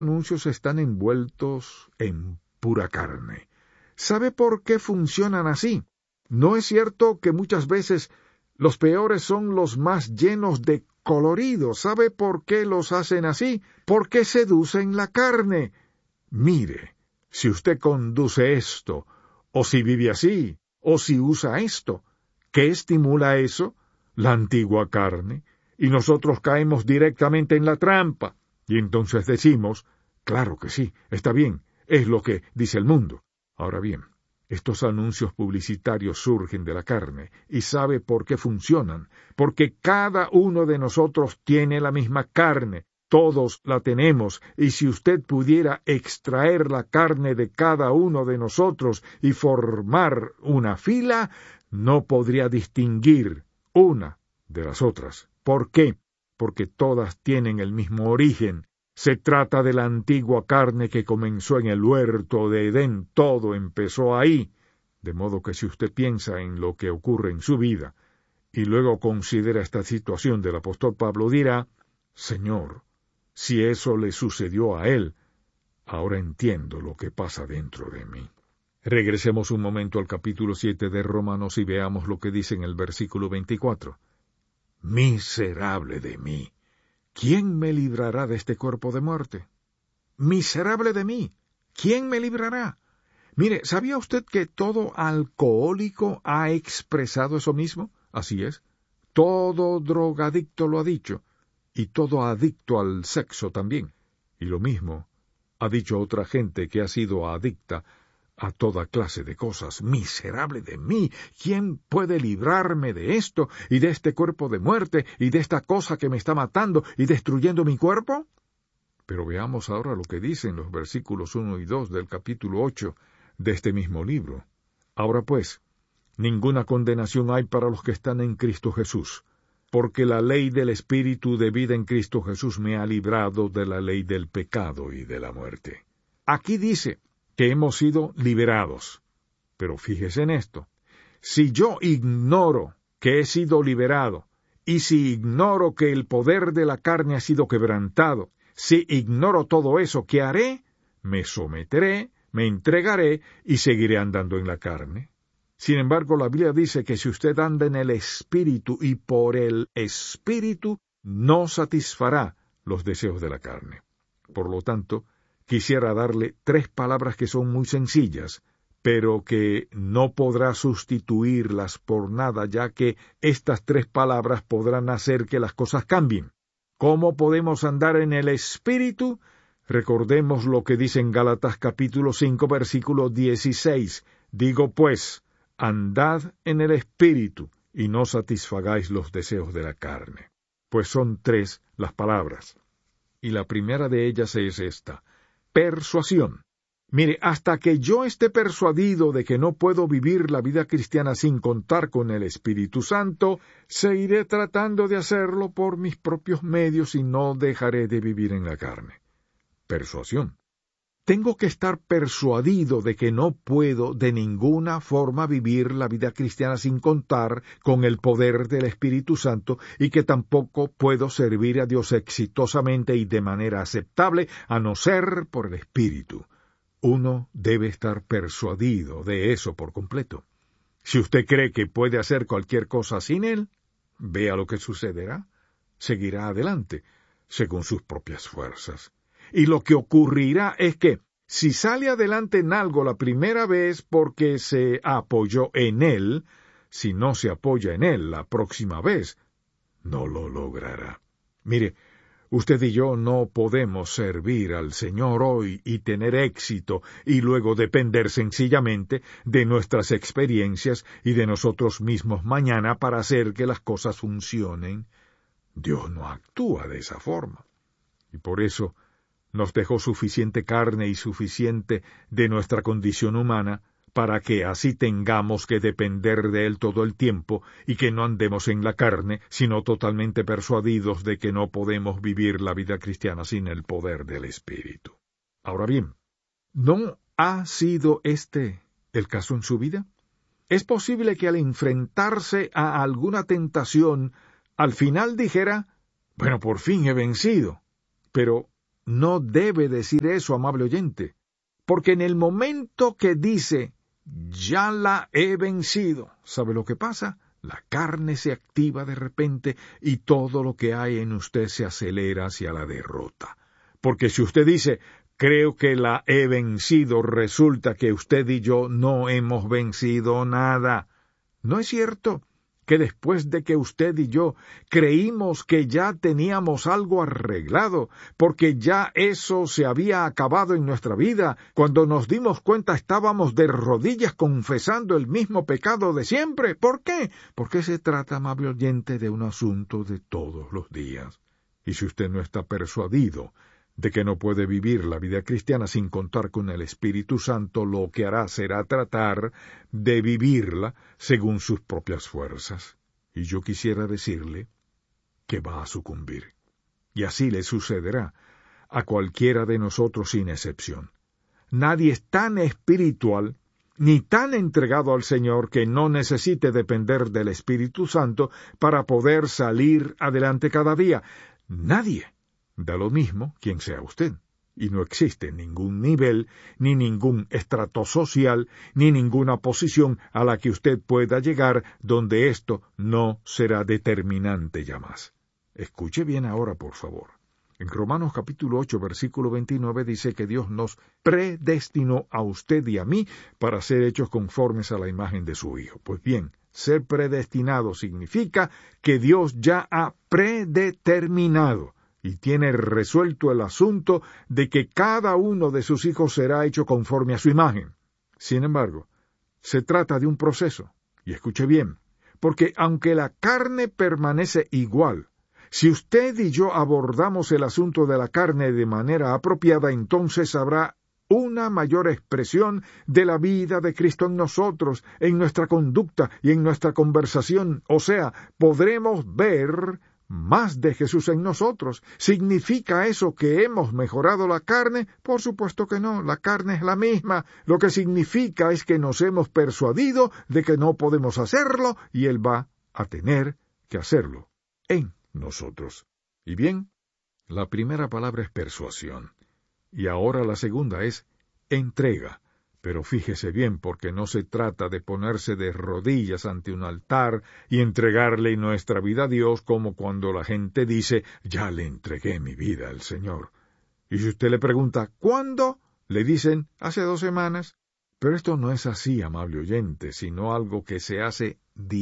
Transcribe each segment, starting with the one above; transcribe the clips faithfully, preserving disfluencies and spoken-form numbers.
anuncios están envueltos en pura carne. ¿Sabe por qué funcionan así? ¿No es cierto que muchas veces los peores son los más llenos de colorido? ¿Sabe por qué los hacen así? Porque seducen la carne. Mire, si usted conduce esto, o si vive así, o si usa esto, ¿qué estimula eso? La antigua carne. Y nosotros caemos directamente en la trampa. Y entonces decimos, claro que sí, está bien, es lo que dice el mundo. Ahora bien, estos anuncios publicitarios surgen de la carne, y ¿sabe por qué funcionan? Porque cada uno de nosotros tiene la misma carne, todos la tenemos, y si usted pudiera extraer la carne de cada uno de nosotros y formar una fila, no podría distinguir una de las otras. ¿Por qué? Porque todas tienen el mismo origen. Se trata de la antigua carne que comenzó en el huerto de Edén. Todo empezó ahí. De modo que si usted piensa en lo que ocurre en su vida y luego considera esta situación del apóstol Pablo, dirá, Señor, si eso le sucedió a él, ahora entiendo lo que pasa dentro de mí. Regresemos un momento al capítulo siete de Romanos y veamos lo que dice en el versículo veinticuatro. Miserable de mí. ¿Quién me librará de este cuerpo de muerte? Miserable de mí. ¿Quién me librará? Mire, ¿sabía usted que todo alcohólico ha expresado eso mismo? Así es. Todo drogadicto lo ha dicho. Y todo adicto al sexo también. Y lo mismo ha dicho otra gente que ha sido adicta a toda clase de cosas. Miserable de mí. ¿Quién puede librarme de esto y de este cuerpo de muerte y de esta cosa que me está matando y destruyendo mi cuerpo? Pero veamos ahora lo que dicen los versículos uno y dos del capítulo ocho de este mismo libro. Ahora pues, ninguna condenación hay para los que están en Cristo Jesús, porque la ley del Espíritu de vida en Cristo Jesús me ha librado de la ley del pecado y de la muerte. Aquí dice que hemos sido liberados. Pero fíjese en esto. Si yo ignoro que he sido liberado, y si ignoro que el poder de la carne ha sido quebrantado, si ignoro todo eso, ¿qué haré? Me someteré, me entregaré y seguiré andando en la carne. Sin embargo, la Biblia dice que si usted anda en el Espíritu y por el Espíritu, no satisfará los deseos de la carne. Por lo tanto, quisiera darle tres palabras que son muy sencillas, pero que no podrá sustituirlas por nada, ya que estas tres palabras podrán hacer que las cosas cambien. ¿Cómo podemos andar en el Espíritu? Recordemos lo que dice en Gálatas capítulo cinco, versículo dieciséis. Digo pues, andad en el Espíritu, y no satisfagáis los deseos de la carne. Pues son tres las palabras. Y la primera de ellas es esta: persuasión. Mire, hasta que yo esté persuadido de que no puedo vivir la vida cristiana sin contar con el Espíritu Santo, seguiré tratando de hacerlo por mis propios medios y no dejaré de vivir en la carne. Persuasión. Tengo que estar persuadido de que no puedo de ninguna forma vivir la vida cristiana sin contar con el poder del Espíritu Santo y que tampoco puedo servir a Dios exitosamente y de manera aceptable a no ser por el Espíritu. Uno debe estar persuadido de eso por completo. Si usted cree que puede hacer cualquier cosa sin Él, vea lo que sucederá. Seguirá adelante, según sus propias fuerzas. Y lo que ocurrirá es que, si sale adelante en algo la primera vez porque se apoyó en Él, si no se apoya en Él la próxima vez, no lo logrará. Mire, usted y yo no podemos servir al Señor hoy y tener éxito y luego depender sencillamente de nuestras experiencias y de nosotros mismos mañana para hacer que las cosas funcionen. Dios no actúa de esa forma. Y por eso nos dejó suficiente carne y suficiente de nuestra condición humana para que así tengamos que depender de Él todo el tiempo y que no andemos en la carne, sino totalmente persuadidos de que no podemos vivir la vida cristiana sin el poder del Espíritu. Ahora bien, ¿no ha sido este el caso en su vida? Es posible que al enfrentarse a alguna tentación, al final dijera, bueno, por fin he vencido, pero no debe decir eso, amable oyente, porque en el momento que dice, ya la he vencido, ¿sabe lo que pasa? La carne se activa de repente y todo lo que hay en usted se acelera hacia la derrota. Porque si usted dice, creo que la he vencido, resulta que usted y yo no hemos vencido nada. ¿No es cierto que después de que usted y yo creímos que ya teníamos algo arreglado, porque ya eso se había acabado en nuestra vida, cuando nos dimos cuenta estábamos de rodillas confesando el mismo pecado de siempre? ¿Por qué? Porque se trata, amable oyente, de un asunto de todos los días. Y si usted no está persuadido de que no puede vivir la vida cristiana sin contar con el Espíritu Santo, lo que hará será tratar de vivirla según sus propias fuerzas. Y yo quisiera decirle que va a sucumbir. Y así le sucederá a cualquiera de nosotros sin excepción. Nadie es tan espiritual ni tan entregado al Señor que no necesite depender del Espíritu Santo para poder salir adelante cada día. Nadie. Da lo mismo quien sea usted, y no existe ningún nivel, ni ningún estrato social, ni ninguna posición a la que usted pueda llegar donde esto no será determinante ya más. Escuche bien ahora, por favor. En Romanos capítulo ocho, versículo veintinueve dice que Dios nos predestinó a usted y a mí para ser hechos conformes a la imagen de su Hijo. Pues bien, ser predestinado significa que Dios ya ha predeterminado y tiene resuelto el asunto de que cada uno de sus hijos será hecho conforme a su imagen. Sin embargo, se trata de un proceso, y escuche bien, porque aunque la carne permanece igual, si usted y yo abordamos el asunto de la carne de manera apropiada, entonces habrá una mayor expresión de la vida de Cristo en nosotros, en nuestra conducta y en nuestra conversación. O sea, podremos ver más de Jesús en nosotros. ¿Significa eso que hemos mejorado la carne? Por supuesto que no, la carne es la misma. Lo que significa es que nos hemos persuadido de que no podemos hacerlo y Él va a tener que hacerlo en nosotros. Y bien, la primera palabra es persuasión, y ahora la segunda es entrega. Pero fíjese bien, porque no se trata de ponerse de rodillas ante un altar y entregarle nuestra vida a Dios como cuando la gente dice, ya le entregué mi vida al Señor. Y si usted le pregunta, ¿cuándo? Le dicen, hace dos semanas. Pero esto no es así, amable oyente, sino algo que se hace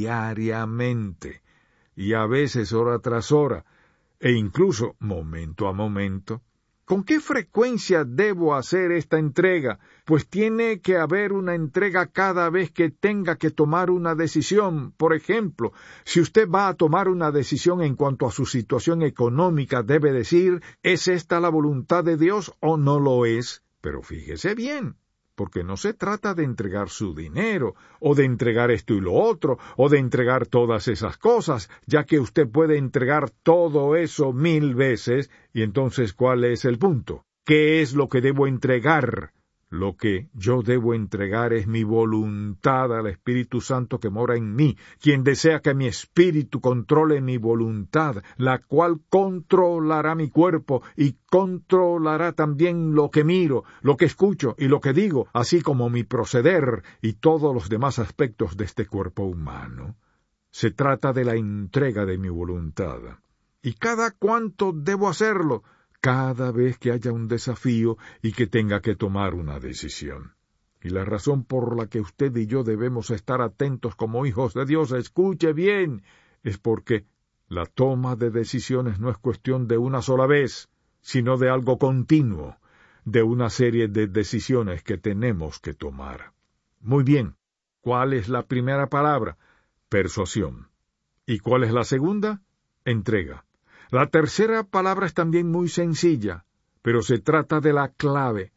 diariamente, y a veces hora tras hora, e incluso momento a momento. ¿Con qué frecuencia debo hacer esta entrega? Pues tiene que haber una entrega cada vez que tenga que tomar una decisión. Por ejemplo, si usted va a tomar una decisión en cuanto a su situación económica, debe decir, ¿es esta la voluntad de Dios o no lo es? Pero fíjese bien, porque no se trata de entregar su dinero, o de entregar esto y lo otro, o de entregar todas esas cosas, ya que usted puede entregar todo eso mil veces, y entonces, ¿cuál es el punto? ¿Qué es lo que debo entregar? Lo que yo debo entregar es mi voluntad al Espíritu Santo que mora en mí, quien desea que mi espíritu controle mi voluntad, la cual controlará mi cuerpo y controlará también lo que miro, lo que escucho y lo que digo, así como mi proceder y todos los demás aspectos de este cuerpo humano. Se trata de la entrega de mi voluntad. ¿Y cada cuánto debo hacerlo? Cada vez que haya un desafío y que tenga que tomar una decisión. Y la razón por la que usted y yo debemos estar atentos como hijos de Dios, escuche bien, es porque la toma de decisiones no es cuestión de una sola vez, sino de algo continuo, de una serie de decisiones que tenemos que tomar. Muy bien, ¿cuál es la primera palabra? Persuasión. ¿Y cuál es la segunda? Entrega. La tercera palabra es también muy sencilla, pero se trata de la clave,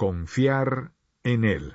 confiar en Él.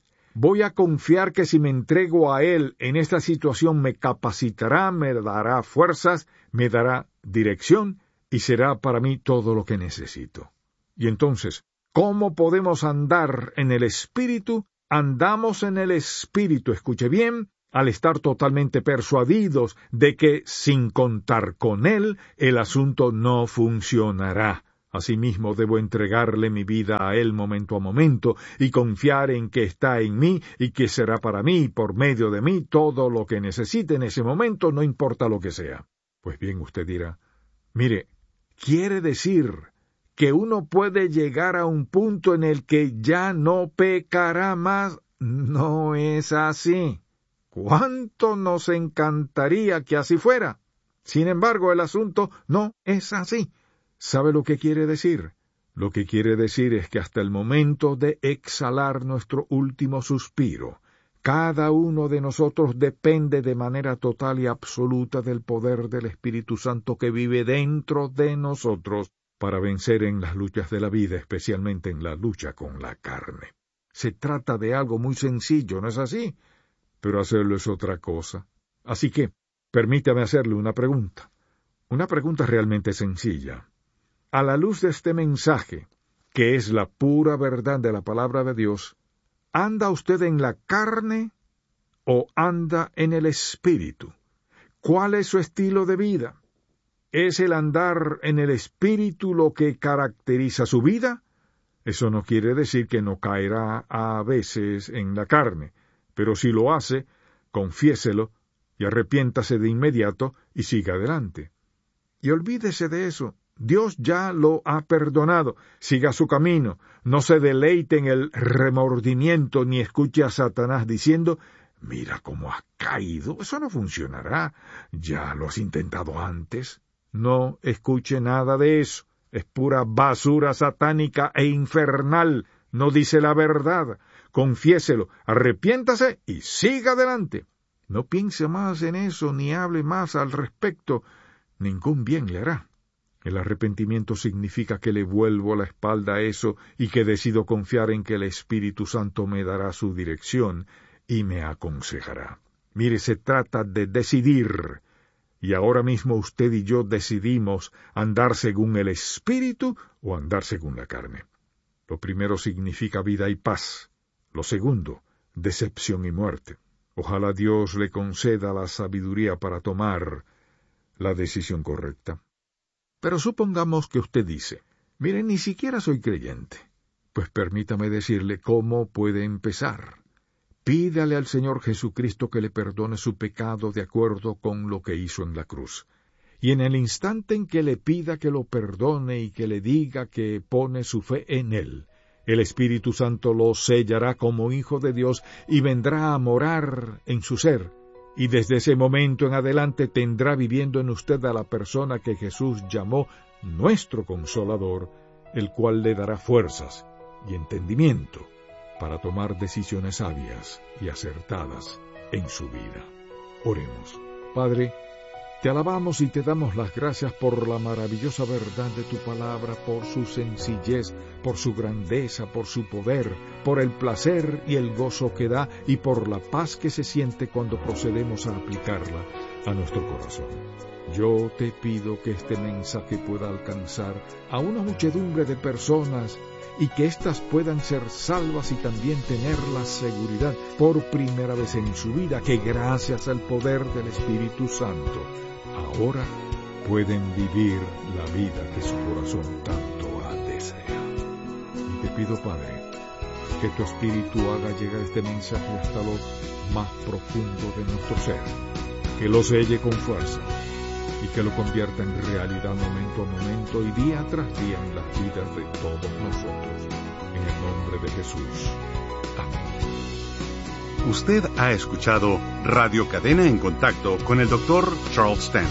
Voy a confiar que si me entrego a Él en esta situación me capacitará, me dará fuerzas, me dará dirección y será para mí todo lo que necesito. Y entonces, ¿cómo podemos andar en el Espíritu? Andamos en el Espíritu, escuche bien, al estar totalmente persuadidos de que, sin contar con Él, el asunto no funcionará. Asimismo, debo entregarle mi vida a Él momento a momento y confiar en que está en mí y que será para mí y por medio de mí todo lo que necesite en ese momento, no importa lo que sea. Pues bien, usted dirá, mire, quiere decir que uno puede llegar a un punto en el que ya no pecará más. No es así. ¿Cuánto nos encantaría que así fuera? Sin embargo, el asunto no es así. ¿Sabe lo que quiere decir? Lo que quiere decir es que hasta el momento de exhalar nuestro último suspiro, cada uno de nosotros depende de manera total y absoluta del poder del Espíritu Santo que vive dentro de nosotros para vencer en las luchas de la vida, especialmente en la lucha con la carne. Se trata de algo muy sencillo, ¿no es así? Pero hacerlo es otra cosa. Así que, permítame hacerle una pregunta. Una pregunta realmente sencilla. A la luz de este mensaje, que es la pura verdad de la palabra de Dios, ¿anda usted en la carne o anda en el Espíritu? ¿Cuál es su estilo de vida? ¿Es el andar en el Espíritu lo que caracteriza su vida? Eso no quiere decir que no caerá a veces en la carne, pero si lo hace, confiéselo y arrepiéntase de inmediato y siga adelante. Y olvídese de eso. Dios ya lo ha perdonado. Siga su camino. No se deleite en el remordimiento ni escuche a Satanás diciendo, mira cómo has caído. Eso no funcionará. Ya lo has intentado antes. No escuche nada de eso. Es pura basura satánica e infernal. No dice la verdad. Confiéselo, arrepiéntase y siga adelante. No piense más en eso ni hable más al respecto. Ningún bien le hará. El arrepentimiento significa que le vuelvo la espalda a eso y que decido confiar en que el Espíritu Santo me dará su dirección y me aconsejará. Mire, se trata de decidir. Y ahora mismo usted y yo decidimos andar según el Espíritu o andar según la carne. Lo primero significa vida y paz. Lo segundo, decepción y muerte. Ojalá Dios le conceda la sabiduría para tomar la decisión correcta. Pero supongamos que usted dice, mire, ni siquiera soy creyente. Pues permítame decirle cómo puede empezar. Pídale al Señor Jesucristo que le perdone su pecado de acuerdo con lo que hizo en la cruz. Y en el instante en que le pida que lo perdone y que le diga que pone su fe en Él, el Espíritu Santo lo sellará como hijo de Dios y vendrá a morar en su ser. Y desde ese momento en adelante tendrá viviendo en usted a la persona que Jesús llamó nuestro Consolador, el cual le dará fuerzas y entendimiento para tomar decisiones sabias y acertadas en su vida. Oremos. Padre, te alabamos y te damos las gracias por la maravillosa verdad de tu palabra, por su sencillez, por su grandeza, por su poder, por el placer y el gozo que da y por la paz que se siente cuando procedemos a aplicarla a nuestro corazón. Yo te pido que este mensaje pueda alcanzar a una muchedumbre de personas y que éstas puedan ser salvas y también tener la seguridad por primera vez en su vida que gracias al poder del Espíritu Santo ahora pueden vivir la vida que su corazón tanto ha deseado. Y te pido, Padre, que tu Espíritu haga llegar este mensaje hasta lo más profundo de nuestro ser, que lo selle con fuerza y que lo convierta en realidad momento a momento y día tras día en las vidas de todos nosotros. En el nombre de Jesús. Amén. Usted ha escuchado Radio Cadena en Contacto con el doctor Charles Stanley.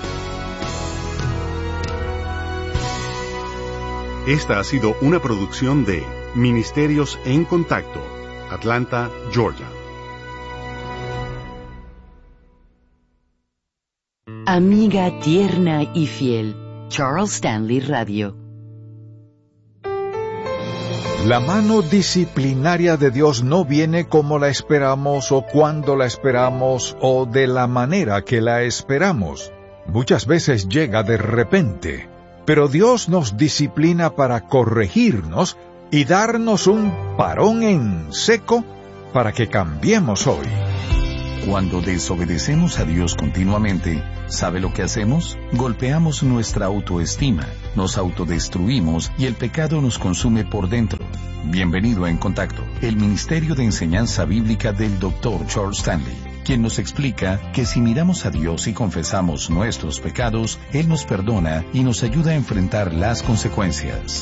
Esta ha sido una producción de Ministerios en Contacto, Atlanta, Georgia. Amiga tierna y fiel, Charles Stanley Radio. La mano disciplinaria de Dios no viene como la esperamos o cuando la esperamos o de la manera que la esperamos. Muchas veces llega de repente, pero Dios nos disciplina para corregirnos y darnos un parón en seco para que cambiemos hoy. Cuando desobedecemos a Dios continuamente, ¿sabe lo que hacemos? Golpeamos nuestra autoestima, nos autodestruimos y el pecado nos consume por dentro. Bienvenido a En Contacto, el Ministerio de Enseñanza Bíblica del doctor Charles Stanley, quien nos explica que si miramos a Dios y confesamos nuestros pecados, Él nos perdona y nos ayuda a enfrentar las consecuencias.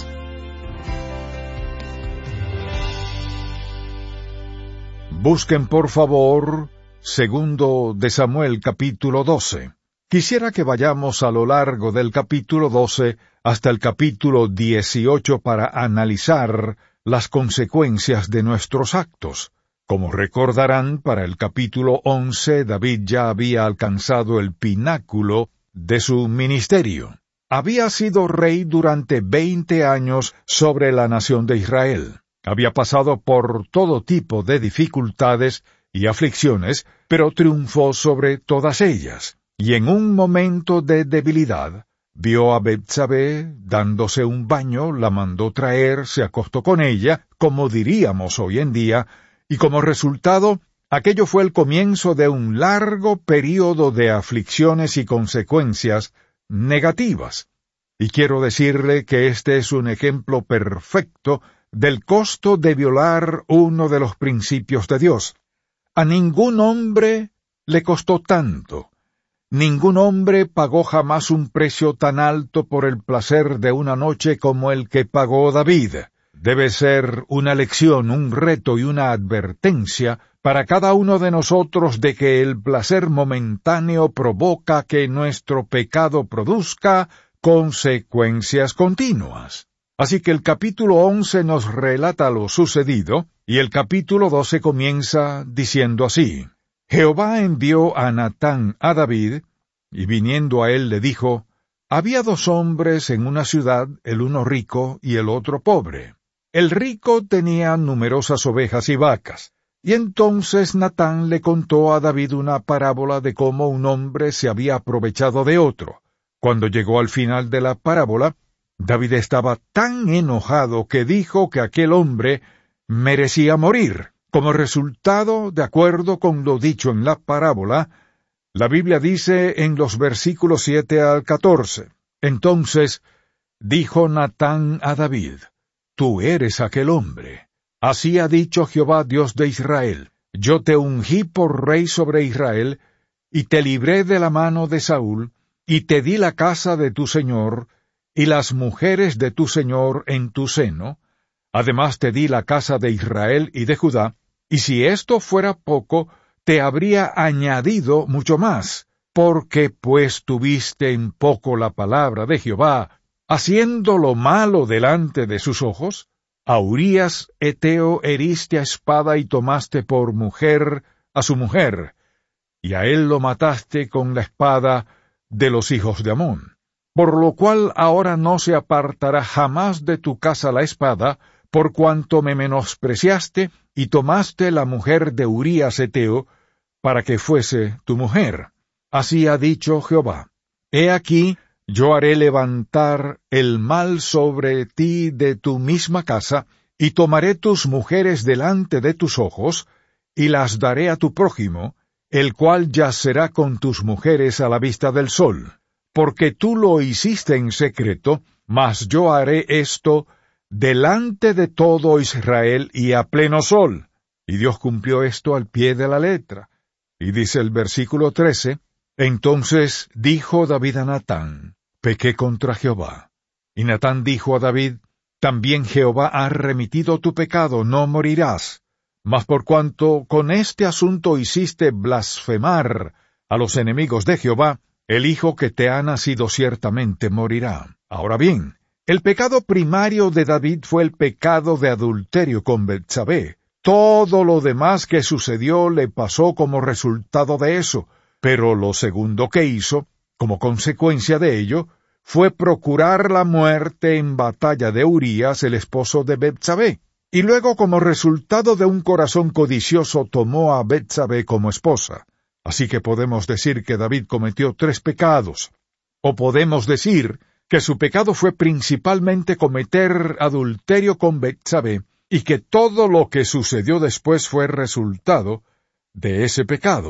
Busquen por favor Segundo de Samuel capítulo doce. Quisiera que vayamos a lo largo del capítulo doce hasta el capítulo dieciocho para analizar las consecuencias de nuestros actos. Como recordarán, para el capítulo once David ya había alcanzado el pináculo de su ministerio. Había sido rey durante veinte años sobre la nación de Israel. Había pasado por todo tipo de dificultades y aflicciones, pero triunfó sobre todas ellas. Y en un momento de debilidad, vio a Betsabé dándose un baño, la mandó traer, se acostó con ella, como diríamos hoy en día, y como resultado, aquello fue el comienzo de un largo período de aflicciones y consecuencias negativas. Y quiero decirle que este es un ejemplo perfecto del costo de violar uno de los principios de Dios. A ningún hombre le costó tanto. Ningún hombre pagó jamás un precio tan alto por el placer de una noche como el que pagó David. Debe ser una lección, un reto y una advertencia para cada uno de nosotros de que el placer momentáneo provoca que nuestro pecado produzca consecuencias continuas. Así que el capítulo once nos relata lo sucedido, y el capítulo doce comienza diciendo así: Jehová envió a Natán a David, y viniendo a él le dijo: Había dos hombres en una ciudad, el uno rico y el otro pobre. El rico tenía numerosas ovejas y vacas, y entonces Natán le contó a David una parábola de cómo un hombre se había aprovechado de otro. Cuando llegó al final de la parábola, David estaba tan enojado que dijo que aquel hombre merecía morir. Como resultado, de acuerdo con lo dicho en la parábola, la Biblia dice en los versículos siete al catorce, Entonces dijo Natán a David: Tú eres aquel hombre. Así ha dicho Jehová Dios de Israel: Yo te ungí por rey sobre Israel, y te libré de la mano de Saúl, y te di la casa de tu señor, y las mujeres de tu señor en tu seno. Además te di la casa de Israel y de Judá, y si esto fuera poco, te habría añadido mucho más. Porque pues tuviste en poco la palabra de Jehová, haciendo lo malo delante de sus ojos, a Urías Heteo heriste a espada y tomaste por mujer a su mujer, y a él lo mataste con la espada de los hijos de Amón. Por lo cual ahora no se apartará jamás de tu casa la espada, por cuanto me menospreciaste y tomaste la mujer de Urías Heteo, para que fuese tu mujer. Así ha dicho Jehová: He aquí, yo haré levantar el mal sobre ti de tu misma casa, y tomaré tus mujeres delante de tus ojos, y las daré a tu prójimo, el cual yacerá con tus mujeres a la vista del sol. Porque tú lo hiciste en secreto, mas yo haré esto delante de todo Israel y a pleno sol. Y Dios cumplió esto al pie de la letra. Y dice el versículo trece, Entonces dijo David a Natán: Pequé contra Jehová. Y Natán dijo a David: También Jehová ha remitido tu pecado, no morirás. Mas por cuanto con este asunto hiciste blasfemar a los enemigos de Jehová, el hijo que te ha nacido ciertamente morirá. Ahora bien, el pecado primario de David fue el pecado de adulterio con Betsabé. Todo lo demás que sucedió le pasó como resultado de eso, pero lo segundo que hizo, como consecuencia de ello, fue procurar la muerte en batalla de Urías, el esposo de Betsabé. Y luego, como resultado de un corazón codicioso, tomó a Betsabé como esposa. Así que podemos decir que David cometió tres pecados. O podemos decir que su pecado fue principalmente cometer adulterio con Betsabé, y que todo lo que sucedió después fue resultado de ese pecado.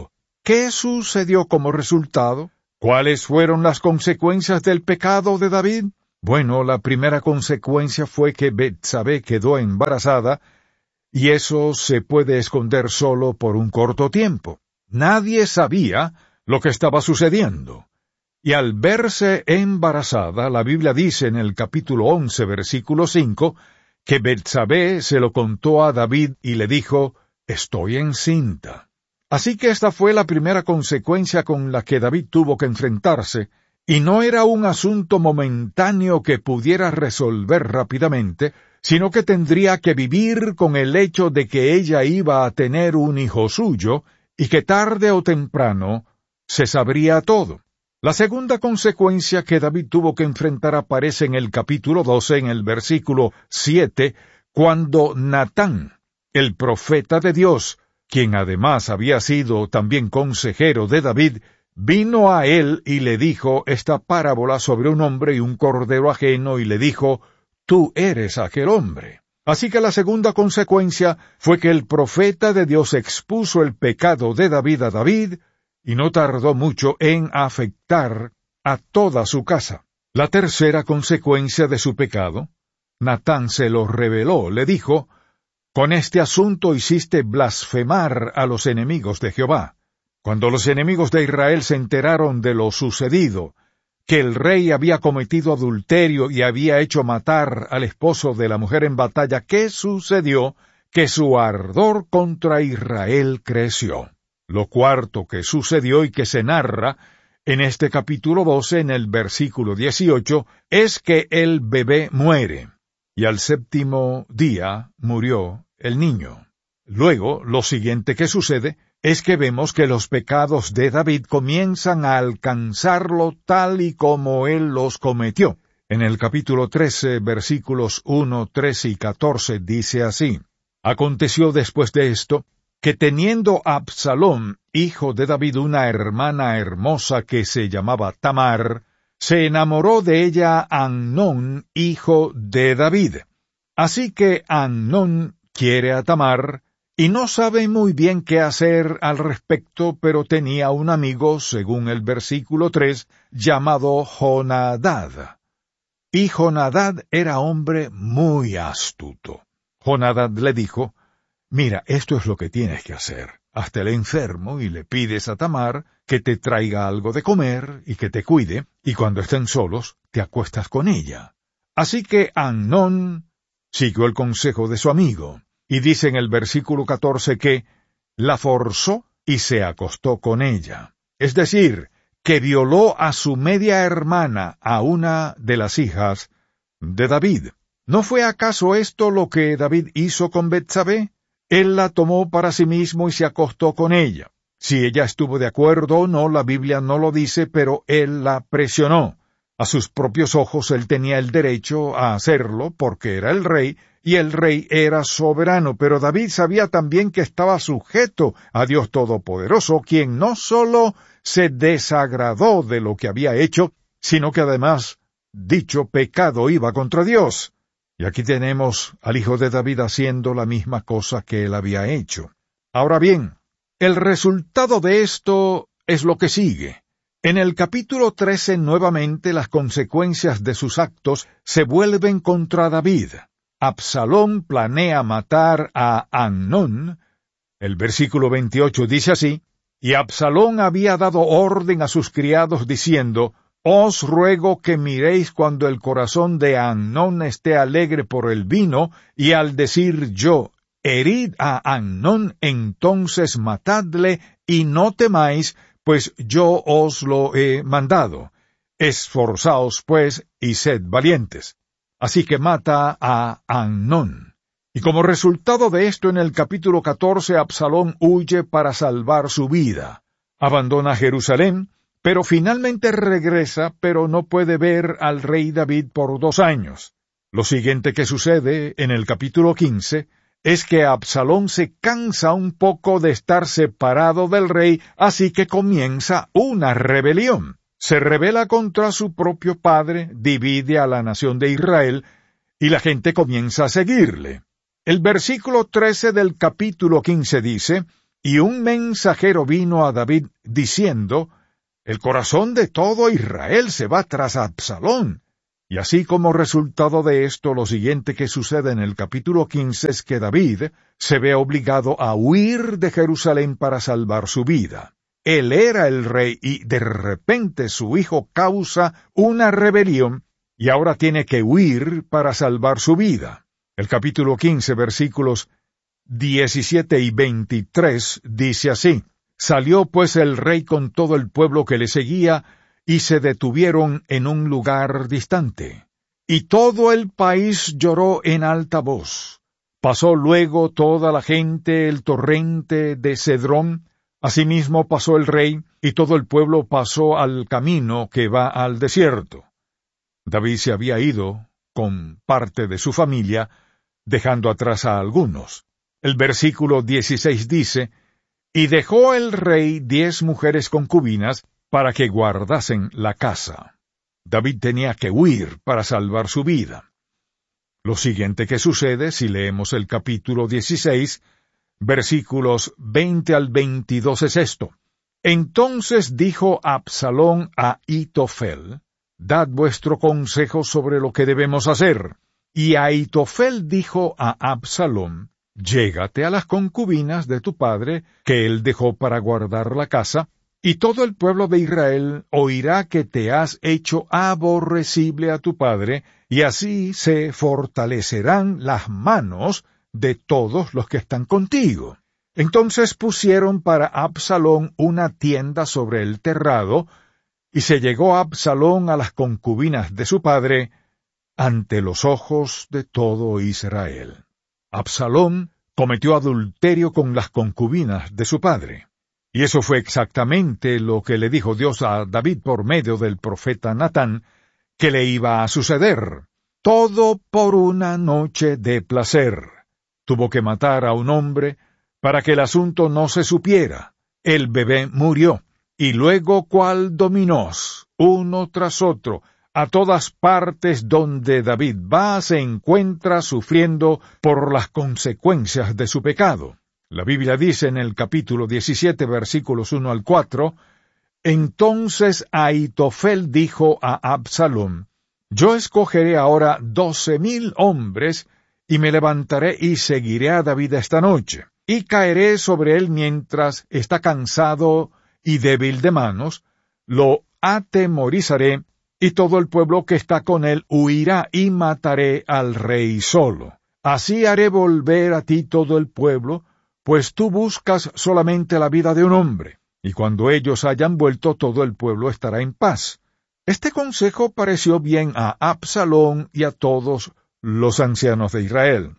¿qué sucedió como resultado? ¿Cuáles fueron las consecuencias del pecado de David? Bueno, la primera consecuencia fue que Betsabé quedó embarazada, y eso se puede esconder solo por un corto tiempo. Nadie sabía lo que estaba sucediendo. Y al verse embarazada, la Biblia dice en el capítulo once, versículo cinco, que Betsabé se lo contó a David y le dijo, «Estoy encinta». Así que esta fue la primera consecuencia con la que David tuvo que enfrentarse, y no era un asunto momentáneo que pudiera resolver rápidamente, sino que tendría que vivir con el hecho de que ella iba a tener un hijo suyo, y que tarde o temprano se sabría todo. La segunda consecuencia que David tuvo que enfrentar aparece en el capítulo doce, en el versículo siete, cuando Natán, el profeta de Dios, quien además había sido también consejero de David, vino a él y le dijo esta parábola sobre un hombre y un cordero ajeno, y le dijo, «Tú eres aquel hombre». Así que la segunda consecuencia fue que el profeta de Dios expuso el pecado de David a David, y no tardó mucho en afectar a toda su casa. La tercera consecuencia de su pecado, Natán se lo reveló, le dijo, «Con este asunto hiciste blasfemar a los enemigos de Jehová». Cuando los enemigos de Israel se enteraron de lo sucedido, que el rey había cometido adulterio y había hecho matar al esposo de la mujer en batalla, ¿qué sucedió? Que su ardor contra Israel creció. Lo cuarto que sucedió y que se narra en este capítulo doce, en el versículo dieciocho, es que el bebé muere, y al séptimo día murió el niño. Luego, lo siguiente que sucede es que vemos que los pecados de David comienzan a alcanzarlo tal y como él los cometió. En el capítulo trece, versículos uno, tres y catorce, dice así, «Aconteció después de esto, que teniendo Absalom, hijo de David, una hermana hermosa que se llamaba Tamar, se enamoró de ella Amnón, hijo de David. Así que Amnón quiere a Tamar, y no sabe muy bien qué hacer al respecto, pero tenía un amigo, según el versículo tres, llamado Jonadad. Y Jonadad era hombre muy astuto. Jonadad le dijo, «Mira, esto es lo que tienes que hacer. Hazte el enfermo y le pides a Tamar que te traiga algo de comer y que te cuide, y cuando estén solos, te acuestas con ella». Así que Amnón siguió el consejo de su amigo, y dice en el versículo catorce que la forzó y se acostó con ella. Es decir, que violó a su media hermana, a una de las hijas de David. ¿No fue acaso esto lo que David hizo con Betsabé? Él la tomó para sí mismo y se acostó con ella. Si ella estuvo de acuerdo o no, la Biblia no lo dice, pero él la presionó. A sus propios ojos él tenía el derecho a hacerlo porque era el rey, y el rey era soberano, pero David sabía también que estaba sujeto a Dios Todopoderoso, quien no solo se desagradó de lo que había hecho, sino que además dicho pecado iba contra Dios. Y aquí tenemos al hijo de David haciendo la misma cosa que él había hecho. Ahora bien, el resultado de esto es lo que sigue. En el capítulo trece, nuevamente, las consecuencias de sus actos se vuelven contra David. Absalón planea matar a Amnón. El versículo veintiocho dice así, «Y Absalón había dado orden a sus criados diciendo, Os ruego que miréis cuando el corazón de Amnón esté alegre por el vino, y al decir yo, herid a Amnón, entonces matadle, y no temáis, pues yo os lo he mandado. Esforzaos, pues, y sed valientes». Así que mata a Amnón. Y como resultado de esto, en el capítulo catorce, Absalón huye para salvar su vida. Abandona Jerusalén, pero finalmente regresa, pero no puede ver al rey David por dos años. Lo siguiente que sucede, en el capítulo quince, es que Absalón se cansa un poco de estar separado del rey, así que comienza una rebelión. Se rebela contra su propio padre, divide a la nación de Israel, y la gente comienza a seguirle. El versículo trece del capítulo quince dice, y un mensajero vino a David diciendo, el corazón de todo Israel se va tras Absalón. Y así como resultado de esto, lo siguiente que sucede en el capítulo quince es que David se ve obligado a huir de Jerusalén para salvar su vida. Él era el rey y de repente su hijo causa una rebelión y ahora tiene que huir para salvar su vida. El capítulo quince, versículos diecisiete y veintitrés dice así, Salió pues el rey con todo el pueblo que le seguía, y se detuvieron en un lugar distante. Y todo el país lloró en alta voz. Pasó luego toda la gente el torrente de Cedrón, asimismo pasó el rey, y todo el pueblo pasó al camino que va al desierto. David se había ido con parte de su familia, dejando atrás a algunos. El versículo dieciséis dice, Y dejó el rey diez mujeres concubinas, para que guardasen la casa. David tenía que huir para salvar su vida. Lo siguiente que sucede, si leemos el capítulo dieciséis, versículos veinte al veintidós, es esto. Entonces dijo Absalón a Ahitofel, Dad vuestro consejo sobre lo que debemos hacer. Y Ahitofel dijo a Absalón, Llégate a las concubinas de tu padre, que él dejó para guardar la casa, y todo el pueblo de Israel oirá que te has hecho aborrecible a tu padre, y así se fortalecerán las manos de todos los que están contigo. Entonces pusieron para Absalón una tienda sobre el terrado, y se llegó Absalón a las concubinas de su padre, ante los ojos de todo Israel. Absalón cometió adulterio con las concubinas de su padre. Y eso fue exactamente lo que le dijo Dios a David por medio del profeta Natán, que le iba a suceder. Todo por una noche de placer. Tuvo que matar a un hombre para que el asunto no se supiera. El bebé murió, y luego cual dominós, uno tras otro, a todas partes donde David va se encuentra sufriendo por las consecuencias de su pecado. La Biblia dice en el capítulo diecisiete, versículos uno al cuatro, Entonces Ahitofel dijo a Absalón, Yo escogeré ahora doce mil hombres, y me levantaré y seguiré a David esta noche, y caeré sobre él mientras está cansado y débil de manos, lo atemorizaré, y todo el pueblo que está con él huirá, y mataré al rey solo. Así haré volver a ti todo el pueblo, pues tú buscas solamente la vida de un hombre, y cuando ellos hayan vuelto todo el pueblo estará en paz. Este consejo pareció bien a Absalón y a todos los ancianos de Israel.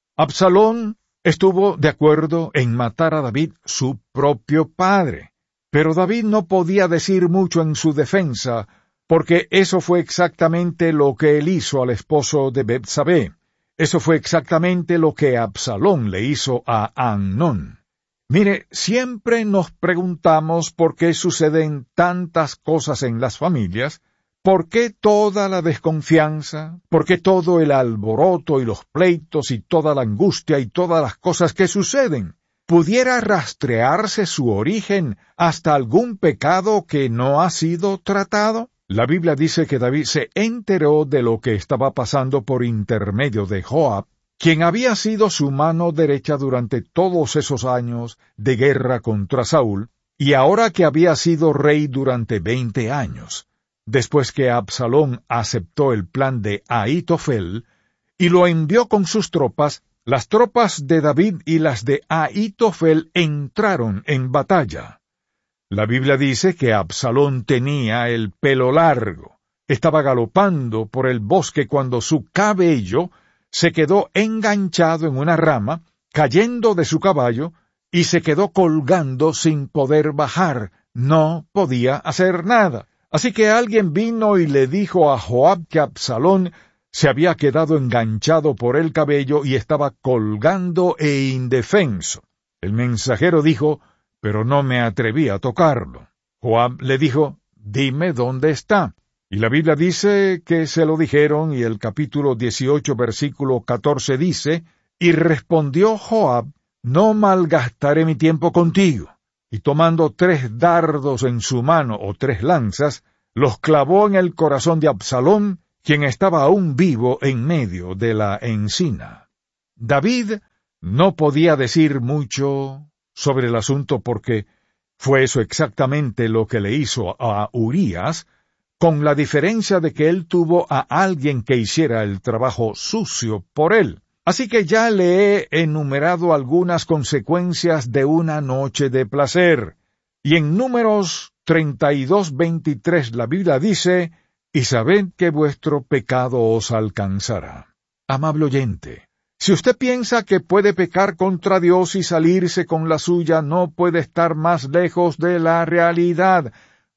Absalón estuvo de acuerdo en matar a David, su propio padre, pero David no podía decir mucho en su defensa, porque eso fue exactamente lo que él hizo al esposo de Betsabé. Eso fue exactamente lo que Absalón le hizo a Amnón. Mire, siempre nos preguntamos por qué suceden tantas cosas en las familias, por qué toda la desconfianza, por qué todo el alboroto y los pleitos y toda la angustia y todas las cosas que suceden. ¿Pudiera rastrearse su origen hasta algún pecado que no ha sido tratado? La Biblia dice que David se enteró de lo que estaba pasando por intermedio de Joab, quien había sido su mano derecha durante todos esos años de guerra contra Saúl, y ahora que había sido rey durante veinte años. Después que Absalón aceptó el plan de Ahitofel y lo envió con sus tropas, las tropas de David y las de Ahitofel entraron en batalla. La Biblia dice que Absalón tenía el pelo largo. Estaba galopando por el bosque cuando su cabello se quedó enganchado en una rama, cayendo de su caballo, y se quedó colgando sin poder bajar. No podía hacer nada. Así que alguien vino y le dijo a Joab que Absalón se había quedado enganchado por el cabello y estaba colgando e indefenso. El mensajero dijo, pero no me atreví a tocarlo. Joab le dijo, dime dónde está. Y la Biblia dice que se lo dijeron, y el capítulo dieciocho, versículo catorce dice, y respondió Joab, no malgastaré mi tiempo contigo. Y tomando tres dardos en su mano, o tres lanzas, los clavó en el corazón de Absalón, quien estaba aún vivo en medio de la encina. David no podía decir mucho sobre el asunto porque fue eso exactamente lo que le hizo a Urías, con la diferencia de que él tuvo a alguien que hiciera el trabajo sucio por él. Así que ya le he enumerado algunas consecuencias de una noche de placer. Y en Números treinta y dos veintitrés la Biblia dice, «Y sabed que vuestro pecado os alcanzará». Amable oyente, si usted piensa que puede pecar contra Dios y salirse con la suya, no puede estar más lejos de la realidad.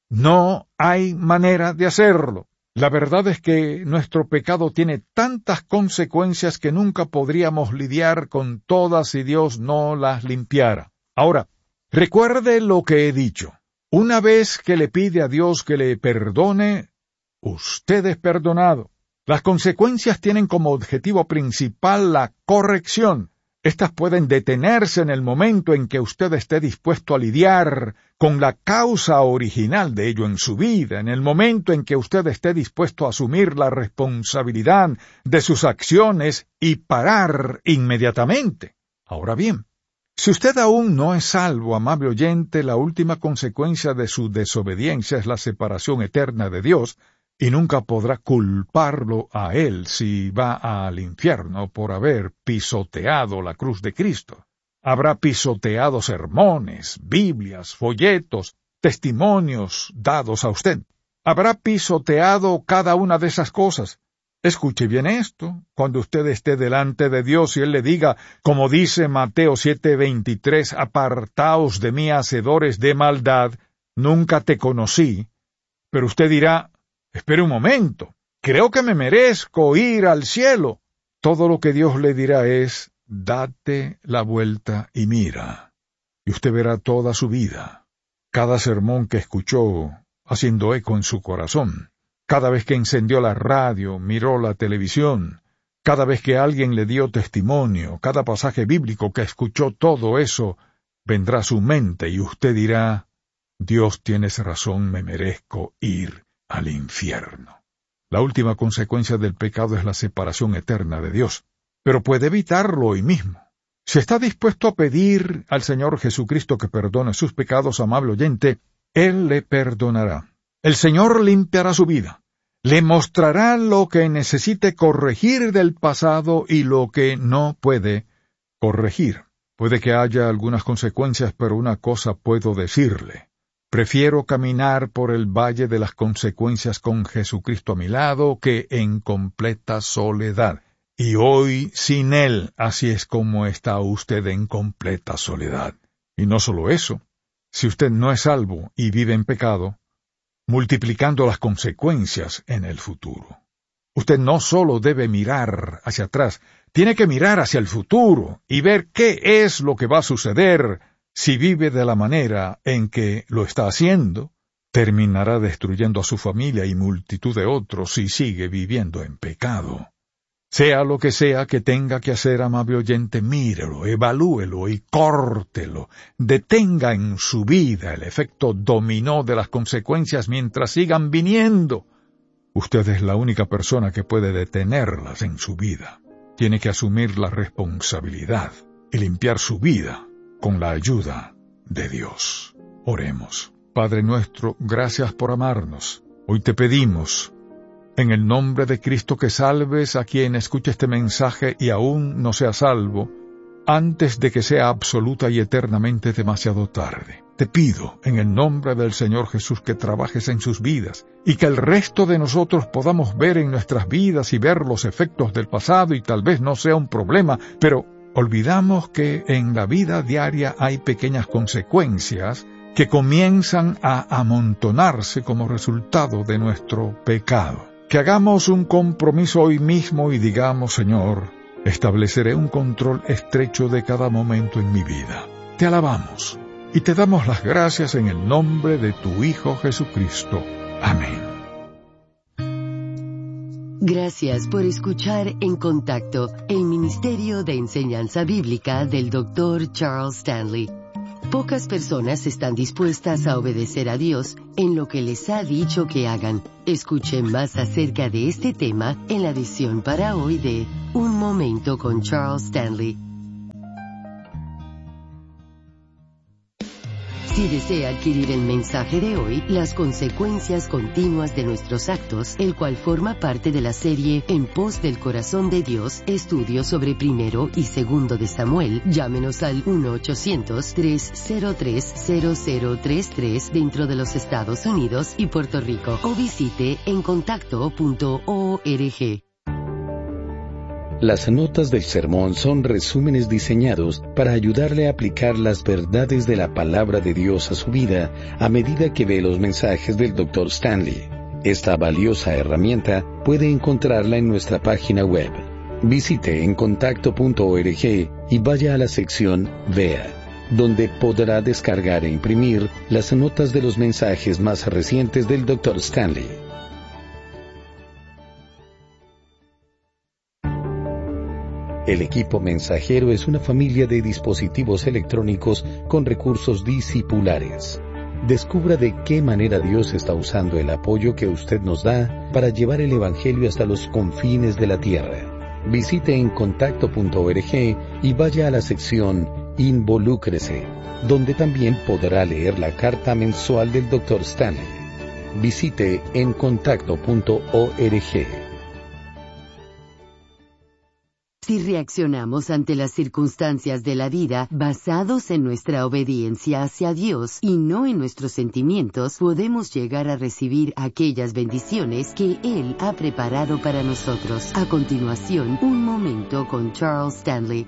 No hay manera de hacerlo. La verdad es que nuestro pecado tiene tantas consecuencias que nunca podríamos lidiar con todas si Dios no las limpiara. Ahora, recuerde lo que he dicho. Una vez que le pide a Dios que le perdone, usted es perdonado. Las consecuencias tienen como objetivo principal la corrección. Estas pueden detenerse en el momento en que usted esté dispuesto a lidiar con la causa original de ello en su vida, en el momento en que usted esté dispuesto a asumir la responsabilidad de sus acciones y parar inmediatamente. Ahora bien, si usted aún no es salvo, amable oyente, la última consecuencia de su desobediencia es la separación eterna de Dios, y nunca podrá culparlo a él si va al infierno por haber pisoteado la cruz de Cristo. Habrá pisoteado sermones, Biblias, folletos, testimonios dados a usted. Habrá pisoteado cada una de esas cosas. Escuche bien esto, cuando usted esté delante de Dios y Él le diga, como dice Mateo siete veintitrés, «Apartaos de mí, hacedores de maldad, nunca te conocí», pero usted dirá, «Espere un momento, creo que me merezco ir al cielo». Todo lo que Dios le dirá es, «Date la vuelta y mira». Y usted verá toda su vida, cada sermón que escuchó haciendo eco en su corazón, cada vez que encendió la radio, miró la televisión, cada vez que alguien le dio testimonio, cada pasaje bíblico que escuchó, todo eso vendrá a su mente y usted dirá, «Dios, tienes razón, me merezco ir al infierno». La última consecuencia del pecado es la separación eterna de Dios, pero puede evitarlo hoy mismo. Si está dispuesto a pedir al Señor Jesucristo que perdone sus pecados, amable oyente, Él le perdonará. El Señor limpiará su vida, le mostrará lo que necesite corregir del pasado y lo que no puede corregir. Puede que haya algunas consecuencias, pero una cosa puedo decirle. Prefiero caminar por el valle de las consecuencias con Jesucristo a mi lado que en completa soledad. Y hoy sin Él, así es como está usted en completa soledad. Y no solo eso, si usted no es salvo y vive en pecado, multiplicando las consecuencias en el futuro. Usted no solo debe mirar hacia atrás, tiene que mirar hacia el futuro y ver qué es lo que va a suceder. Si vive de la manera en que lo está haciendo, terminará destruyendo a su familia y multitud de otros si sigue viviendo en pecado. Sea lo que sea que tenga que hacer, amable oyente, mírelo, evalúelo y córtelo. Detenga en su vida el efecto dominó de las consecuencias mientras sigan viniendo. Usted es la única persona que puede detenerlas en su vida. Tiene que asumir la responsabilidad y limpiar su vida con la ayuda de Dios. Oremos. Padre nuestro, gracias por amarnos. Hoy te pedimos, en el nombre de Cristo, que salves a quien escuche este mensaje y aún no sea salvo, antes de que sea absoluta y eternamente demasiado tarde. Te pido, en el nombre del Señor Jesús, que trabajes en sus vidas, y que el resto de nosotros podamos ver en nuestras vidas y ver los efectos del pasado, y tal vez no sea un problema, pero olvidamos que en la vida diaria hay pequeñas consecuencias que comienzan a amontonarse como resultado de nuestro pecado. Que hagamos un compromiso hoy mismo y digamos, Señor, estableceré un control estrecho de cada momento en mi vida. Te alabamos y te damos las gracias en el nombre de tu Hijo Jesucristo. Amén. Gracias por escuchar En Contacto, el Ministerio de Enseñanza Bíblica del doctor Charles Stanley. Pocas personas están dispuestas a obedecer a Dios en lo que les ha dicho que hagan. Escuche más acerca de este tema en la edición para hoy de Un Momento con Charles Stanley. Si desea adquirir el mensaje de hoy, Las consecuencias continuas de nuestros actos, el cual forma parte de la serie En pos del corazón de Dios, estudios sobre primero y segundo de Samuel, llámenos al uno ochocientos, tres cero tres, cero cero tres tres dentro de los Estados Unidos y Puerto Rico, o visite en contacto punto org. Las notas del sermón son resúmenes diseñados para ayudarle a aplicar las verdades de la palabra de Dios a su vida a medida que ve los mensajes del doctor Stanley. Esta valiosa herramienta puede encontrarla en nuestra página web. Visite en contacto punto org y vaya a la sección Vea, donde podrá descargar e imprimir las notas de los mensajes más recientes del doctor Stanley. El equipo mensajero es una familia de dispositivos electrónicos con recursos discipulares. Descubra de qué manera Dios está usando el apoyo que usted nos da para llevar el Evangelio hasta los confines de la tierra. Visite en contacto punto org y vaya a la sección Involúcrese, donde también podrá leer la carta mensual del doctor Stanley. Visite en contacto punto org. Si reaccionamos ante las circunstancias de la vida basados en nuestra obediencia hacia Dios y no en nuestros sentimientos, podemos llegar a recibir aquellas bendiciones que Él ha preparado para nosotros. A continuación, un momento con Charles Stanley.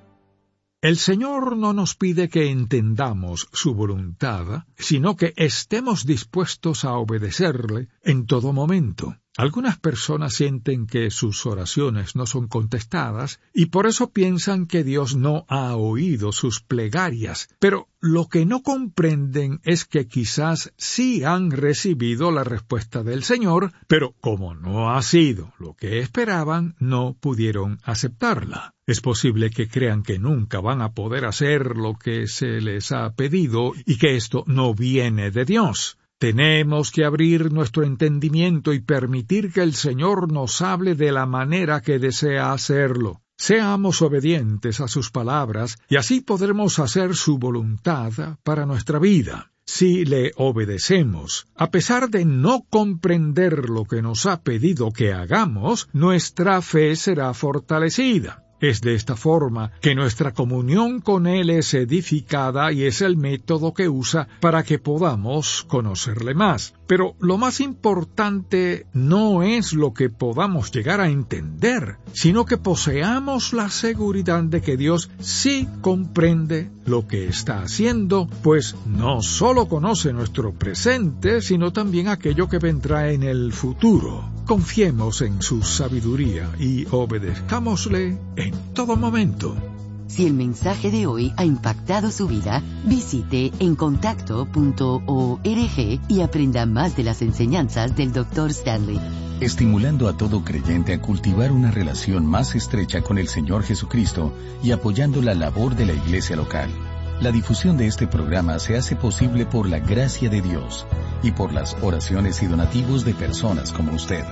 El Señor no nos pide que entendamos su voluntad, sino que estemos dispuestos a obedecerle en todo momento. Algunas personas sienten que sus oraciones no son contestadas y por eso piensan que Dios no ha oído sus plegarias, pero lo que no comprenden es que quizás sí han recibido la respuesta del Señor, pero como no ha sido lo que esperaban, no pudieron aceptarla. Es posible que crean que nunca van a poder hacer lo que se les ha pedido y que esto no viene de Dios. Tenemos que abrir nuestro entendimiento y permitir que el Señor nos hable de la manera que desea hacerlo. Seamos obedientes a sus palabras y así podremos hacer su voluntad para nuestra vida. Si le obedecemos, a pesar de no comprender lo que nos ha pedido que hagamos, nuestra fe será fortalecida. Es de esta forma que nuestra comunión con Él es edificada y es el método que usa para que podamos conocerle más. Pero lo más importante no es lo que podamos llegar a entender, sino que poseamos la seguridad de que Dios sí comprende lo que está haciendo, pues no solo conoce nuestro presente, sino también aquello que vendrá en el futuro. Confiemos en su sabiduría y obedezcámosle en todo momento. Si el mensaje de hoy ha impactado su vida, visite en contacto punto org y aprenda más de las enseñanzas del doctor Stanley. Estimulando a todo creyente a cultivar una relación más estrecha con el Señor Jesucristo y apoyando la labor de la iglesia local. La difusión de este programa se hace posible por la gracia de Dios y por las oraciones y donativos de personas como usted.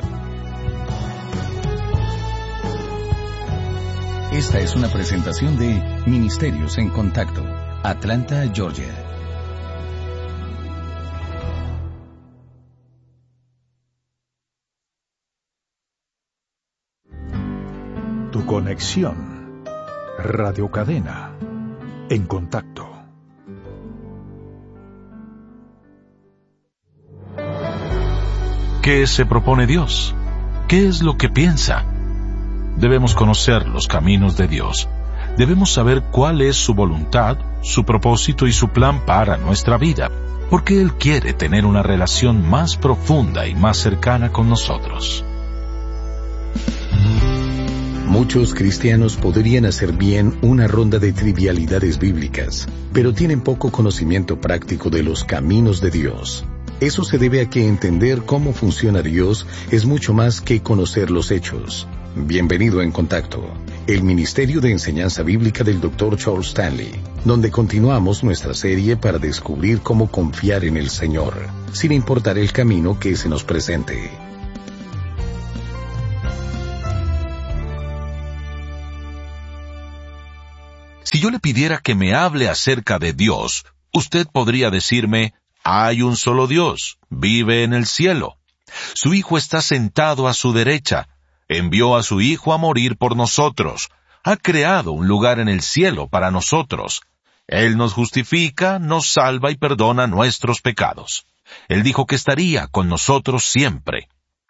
Esta es una presentación de Ministerios en Contacto, Atlanta, Georgia. Tu conexión. Radio Cadena. En Contacto. ¿Qué se propone Dios? ¿Qué es lo que piensa? Debemos conocer los caminos de Dios. Debemos saber cuál es su voluntad, su propósito y su plan para nuestra vida, porque Él quiere tener una relación más profunda y más cercana con nosotros. Muchos cristianos podrían hacer bien una ronda de trivialidades bíblicas, pero tienen poco conocimiento práctico de los caminos de Dios. Eso se debe a que entender cómo funciona Dios es mucho más que conocer los hechos. Bienvenido en Contacto, el Ministerio de Enseñanza Bíblica del doctor Charles Stanley, donde continuamos nuestra serie para descubrir cómo confiar en el Señor, sin importar el camino que se nos presente. Si yo le pidiera que me hable acerca de Dios, usted podría decirme, hay un solo Dios, vive en el cielo. Su Hijo está sentado a su derecha, envió a su Hijo a morir por nosotros, ha creado un lugar en el cielo para nosotros. Él nos justifica, nos salva y perdona nuestros pecados. Él dijo que estaría con nosotros siempre.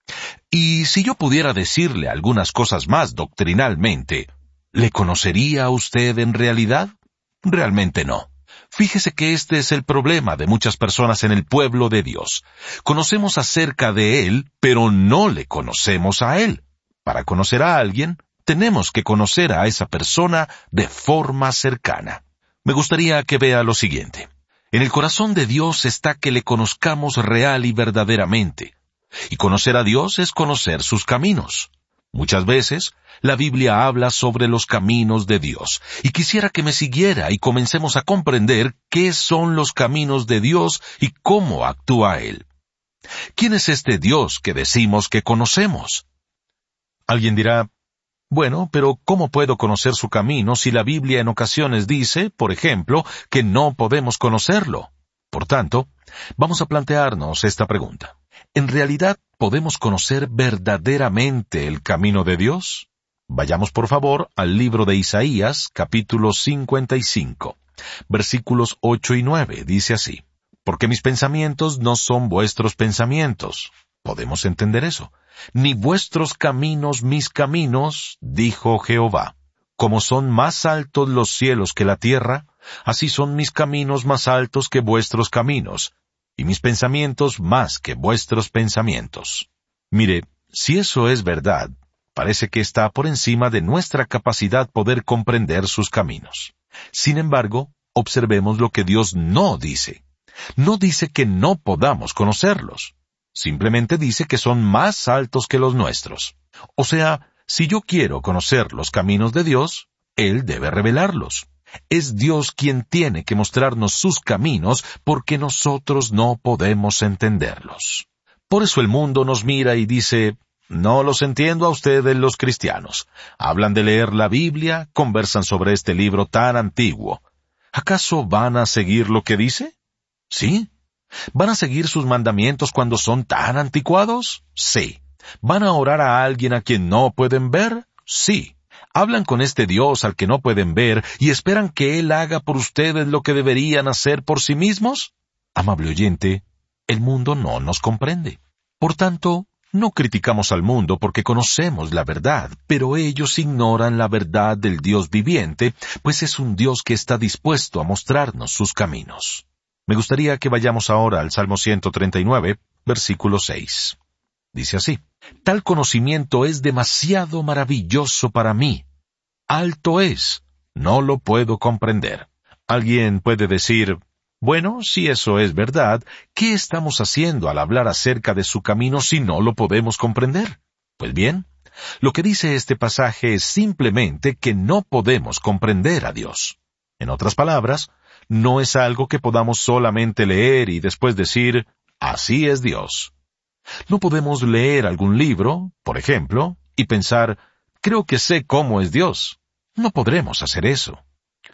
Y si yo pudiera decirle algunas cosas más doctrinalmente, ¿le conocería a usted en realidad? Realmente no. Fíjese que este es el problema de muchas personas en el pueblo de Dios. Conocemos acerca de Él, pero no le conocemos a Él. Para conocer a alguien, tenemos que conocer a esa persona de forma cercana. Me gustaría que vea lo siguiente. En el corazón de Dios está que le conozcamos real y verdaderamente. Y conocer a Dios es conocer sus caminos. Muchas veces, la Biblia habla sobre los caminos de Dios, y quisiera que me siguiera y comencemos a comprender qué son los caminos de Dios y cómo actúa Él. ¿Quién es este Dios que decimos que conocemos? Alguien dirá, bueno, pero ¿cómo puedo conocer su camino si la Biblia en ocasiones dice, por ejemplo, que no podemos conocerlo? Por tanto, vamos a plantearnos esta pregunta. ¿En realidad podemos conocer verdaderamente el camino de Dios? Vayamos por favor al libro de Isaías, capítulo cincuenta y cinco, versículos ocho y nueve, dice así. Porque mis pensamientos no son vuestros pensamientos. ¿Podemos entender eso? Ni vuestros caminos mis caminos, dijo Jehová. Como son más altos los cielos que la tierra, así son mis caminos más altos que vuestros caminos, y mis pensamientos más que vuestros pensamientos. Mire, si eso es verdad, parece que está por encima de nuestra capacidad poder comprender sus caminos. Sin embargo, observemos lo que Dios no dice. No dice que no podamos conocerlos. Simplemente dice que son más altos que los nuestros. O sea, si yo quiero conocer los caminos de Dios, Él debe revelarlos. Es Dios quien tiene que mostrarnos sus caminos porque nosotros no podemos entenderlos. Por eso el mundo nos mira y dice, no los entiendo a ustedes los cristianos. Hablan de leer la Biblia, conversan sobre este libro tan antiguo. ¿Acaso van a seguir lo que dice? Sí. ¿Van a seguir sus mandamientos cuando son tan anticuados? Sí. ¿Van a orar a alguien a quien no pueden ver? Sí. ¿Hablan con este Dios al que no pueden ver y esperan que Él haga por ustedes lo que deberían hacer por sí mismos? Amable oyente, el mundo no nos comprende. Por tanto, no criticamos al mundo porque conocemos la verdad, pero ellos ignoran la verdad del Dios viviente, pues es un Dios que está dispuesto a mostrarnos sus caminos. Me gustaría que vayamos ahora al Salmo ciento treinta y nueve, versículo seis. Dice así, tal conocimiento es demasiado maravilloso para mí. Alto es, no lo puedo comprender. Alguien puede decir, bueno, si eso es verdad, ¿qué estamos haciendo al hablar acerca de su camino si no lo podemos comprender? Pues bien, lo que dice este pasaje es simplemente que no podemos comprender a Dios. En otras palabras, no es algo que podamos solamente leer y después decir, así es Dios. No podemos leer algún libro, por ejemplo, y pensar, creo que sé cómo es Dios. No podremos hacer eso.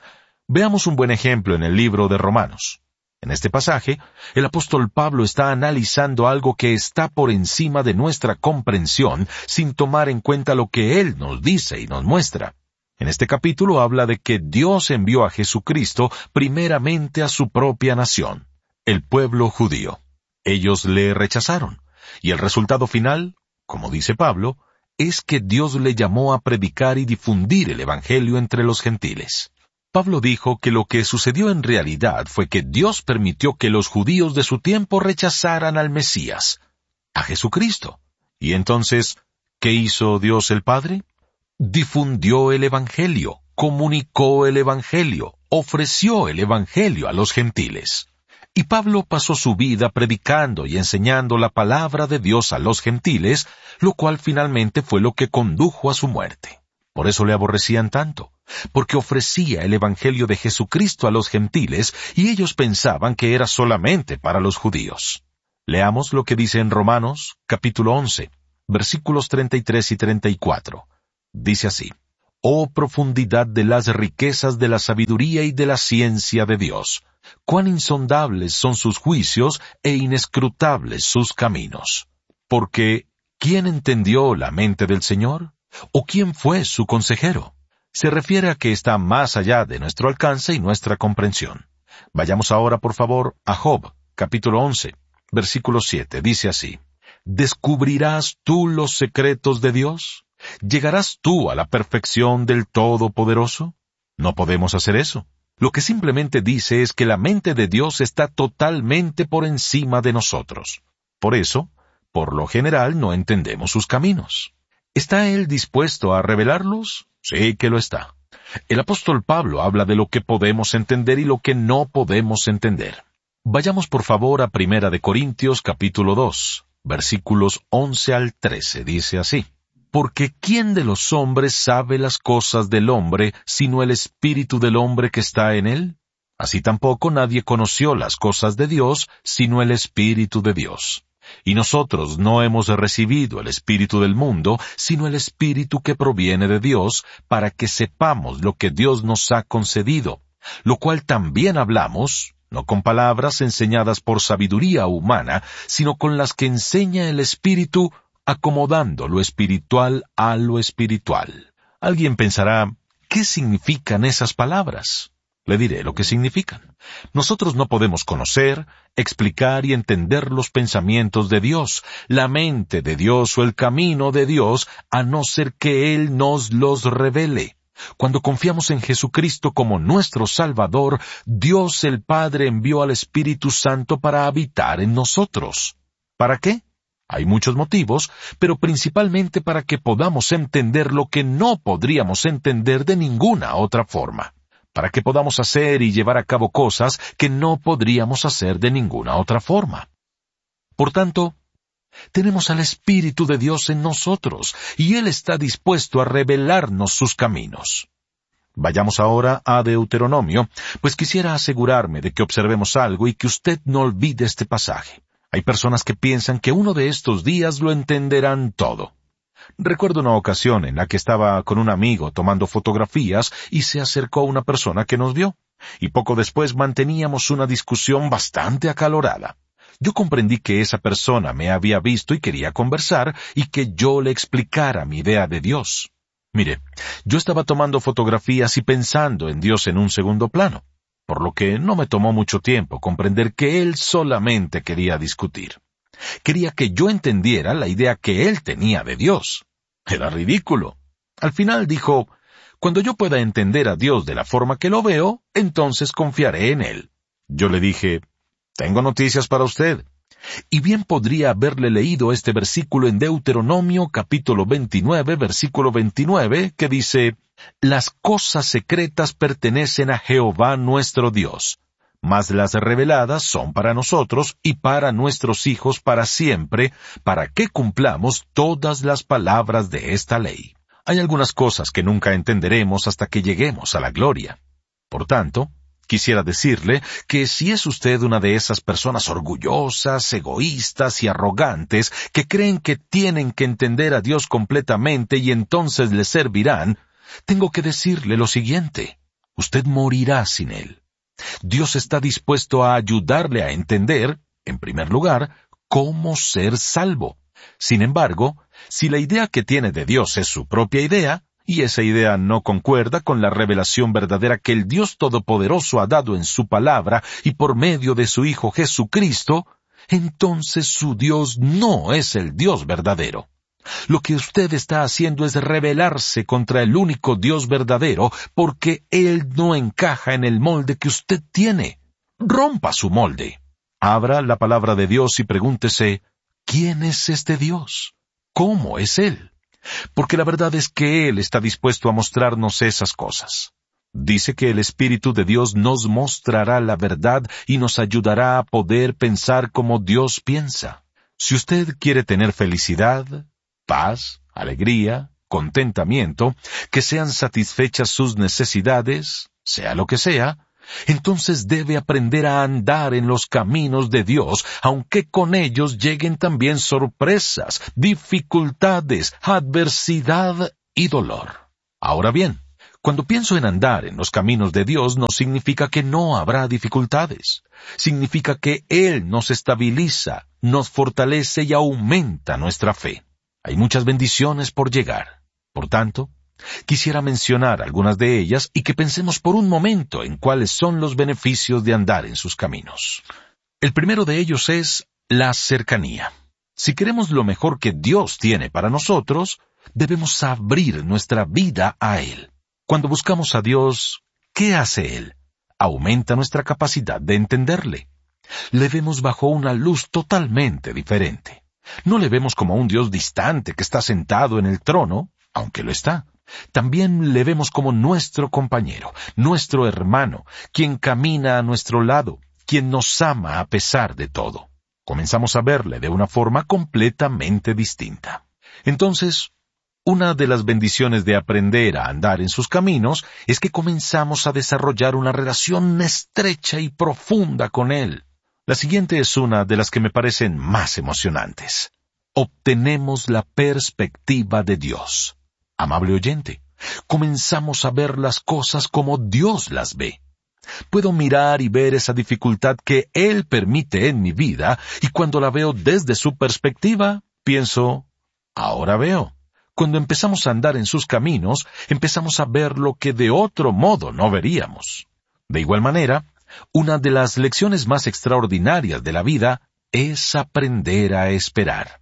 Veamos un buen ejemplo en el libro de Romanos. En este pasaje, el apóstol Pablo está analizando algo que está por encima de nuestra comprensión sin tomar en cuenta lo que él nos dice y nos muestra. En este capítulo habla de que Dios envió a Jesucristo primeramente a su propia nación, el pueblo judío. Ellos le rechazaron, y el resultado final, como dice Pablo, es que Dios le llamó a predicar y difundir el Evangelio entre los gentiles. Pablo dijo que lo que sucedió en realidad fue que Dios permitió que los judíos de su tiempo rechazaran al Mesías, a Jesucristo. Y entonces, ¿qué hizo Dios el Padre? Difundió el Evangelio, comunicó el Evangelio, ofreció el Evangelio a los gentiles. Y Pablo pasó su vida predicando y enseñando la palabra de Dios a los gentiles, lo cual finalmente fue lo que condujo a su muerte. Por eso le aborrecían tanto, porque ofrecía el Evangelio de Jesucristo a los gentiles y ellos pensaban que era solamente para los judíos. Leamos lo que dice en Romanos, capítulo once, versículos treinta y tres y treinta y cuatro. Dice así: «Oh profundidad de las riquezas de la sabiduría y de la ciencia de Dios, cuán insondables son sus juicios e inescrutables sus caminos. Porque, ¿quién entendió la mente del Señor? ¿O quién fue su consejero?». Se refiere a que está más allá de nuestro alcance y nuestra comprensión. Vayamos ahora, por favor, a Job, capítulo once, versículo siete. Dice así: «¿Descubrirás tú los secretos de Dios? ¿Llegarás tú a la perfección del Todopoderoso?». No podemos hacer eso. Lo que simplemente dice es que la mente de Dios está totalmente por encima de nosotros. Por eso, por lo general, no entendemos sus caminos. ¿Está Él dispuesto a revelarlos? Sí que lo está. El apóstol Pablo habla de lo que podemos entender y lo que no podemos entender. Vayamos por favor a Primera de Corintios capítulo dos, versículos once al trece, dice así: «Porque ¿quién de los hombres sabe las cosas del hombre, sino el espíritu del hombre que está en él? Así tampoco nadie conoció las cosas de Dios, sino el espíritu de Dios. Y nosotros no hemos recibido el espíritu del mundo, sino el espíritu que proviene de Dios, para que sepamos lo que Dios nos ha concedido, lo cual también hablamos, no con palabras enseñadas por sabiduría humana, sino con las que enseña el Espíritu, acomodando lo espiritual a lo espiritual». Alguien pensará, ¿qué significan esas palabras? Le diré lo que significan. Nosotros no podemos conocer, explicar y entender los pensamientos de Dios, la mente de Dios o el camino de Dios, a no ser que Él nos los revele. Cuando confiamos en Jesucristo como nuestro Salvador, Dios el Padre envió al Espíritu Santo para habitar en nosotros. ¿Para qué? Hay muchos motivos, pero principalmente para que podamos entender lo que no podríamos entender de ninguna otra forma. Para que podamos hacer y llevar a cabo cosas que no podríamos hacer de ninguna otra forma. Por tanto, tenemos al Espíritu de Dios en nosotros, y Él está dispuesto a revelarnos sus caminos. Vayamos ahora a Deuteronomio, pues quisiera asegurarme de que observemos algo y que usted no olvide este pasaje. Hay personas que piensan que uno de estos días lo entenderán todo. Recuerdo una ocasión en la que estaba con un amigo tomando fotografías y se acercó una persona que nos vio, y poco después manteníamos una discusión bastante acalorada. Yo comprendí que esa persona me había visto y quería conversar y que yo le explicara mi idea de Dios. Mire, yo estaba tomando fotografías y pensando en Dios en un segundo plano, por lo que no me tomó mucho tiempo comprender que él solamente quería discutir. Quería que yo entendiera la idea que él tenía de Dios. Era ridículo. Al final dijo, cuando yo pueda entender a Dios de la forma que lo veo, entonces confiaré en él. Yo le dije, tengo noticias para usted. Y bien podría haberle leído este versículo en Deuteronomio capítulo veintinueve, versículo veintinueve, que dice, las cosas secretas pertenecen a Jehová nuestro Dios, mas las reveladas son para nosotros y para nuestros hijos para siempre, para que cumplamos todas las palabras de esta ley. Hay algunas cosas que nunca entenderemos hasta que lleguemos a la gloria. Por tanto, quisiera decirle que si es usted una de esas personas orgullosas, egoístas y arrogantes que creen que tienen que entender a Dios completamente y entonces le servirán, tengo que decirle lo siguiente, usted morirá sin Él. Dios está dispuesto a ayudarle a entender, en primer lugar, cómo ser salvo. Sin embargo, si la idea que tiene de Dios es su propia idea, y esa idea no concuerda con la revelación verdadera que el Dios Todopoderoso ha dado en su palabra y por medio de su Hijo Jesucristo, entonces su Dios no es el Dios verdadero. Lo que usted está haciendo es rebelarse contra el único Dios verdadero porque Él no encaja en el molde que usted tiene. Rompa su molde. Abra la palabra de Dios y pregúntese, ¿quién es este Dios? ¿Cómo es Él? Porque la verdad es que Él está dispuesto a mostrarnos esas cosas. Dice que el Espíritu de Dios nos mostrará la verdad y nos ayudará a poder pensar como Dios piensa. Si usted quiere tener felicidad, paz, alegría, contentamiento, que sean satisfechas sus necesidades, sea lo que sea, entonces debe aprender a andar en los caminos de Dios, aunque con ellos lleguen también sorpresas, dificultades, adversidad y dolor. Ahora bien, cuando pienso en andar en los caminos de Dios, no significa que no habrá dificultades. Significa que Él nos estabiliza, nos fortalece y aumenta nuestra fe. Hay muchas bendiciones por llegar. Por tanto, quisiera mencionar algunas de ellas y que pensemos por un momento en cuáles son los beneficios de andar en sus caminos. El primero de ellos es la cercanía. Si queremos lo mejor que Dios tiene para nosotros, debemos abrir nuestra vida a Él. Cuando buscamos a Dios, ¿qué hace Él? Aumenta nuestra capacidad de entenderle. Le vemos bajo una luz totalmente diferente. No le vemos como un Dios distante que está sentado en el trono, aunque lo está. También le vemos como nuestro compañero, nuestro hermano, quien camina a nuestro lado, quien nos ama a pesar de todo. Comenzamos a verle de una forma completamente distinta. Entonces, una de las bendiciones de aprender a andar en sus caminos es que comenzamos a desarrollar una relación estrecha y profunda con Él. La siguiente es una de las que me parecen más emocionantes. Obtenemos la perspectiva de Dios. Amable oyente, comenzamos a ver las cosas como Dios las ve. Puedo mirar y ver esa dificultad que Él permite en mi vida, y cuando la veo desde su perspectiva, pienso, ahora veo. Cuando empezamos a andar en sus caminos, empezamos a ver lo que de otro modo no veríamos. De igual manera, una de las lecciones más extraordinarias de la vida es aprender a esperar.